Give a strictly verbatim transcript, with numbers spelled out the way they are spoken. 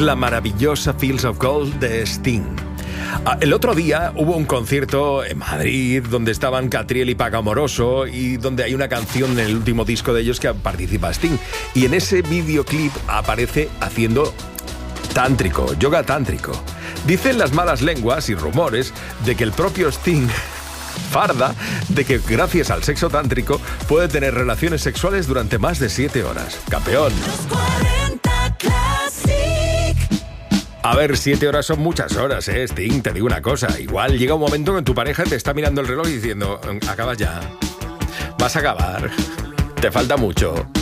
la maravillosa Fields of Gold de Sting. El otro día hubo un concierto en Madrid donde estaban Catriel y Paco Amoroso y donde hay una canción en el último disco de ellos que participa Sting. Y en ese videoclip aparece haciendo tántrico, yoga tántrico. Dicen las malas lenguas y rumores de que el propio Sting farda de que gracias al sexo tántrico puede tener relaciones sexuales durante más de siete horas. ¡Campeón! A ver, siete horas son muchas horas, ¿eh, Sting? Te digo una cosa. Igual llega un momento en que tu pareja te está mirando el reloj y diciendo, acabas ya. Vas a acabar. Te falta mucho.